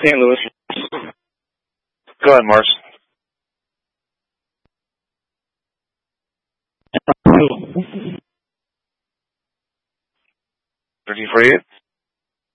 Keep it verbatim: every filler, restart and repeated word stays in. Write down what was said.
Saint Louis. Go ahead, Morris. Ready for it?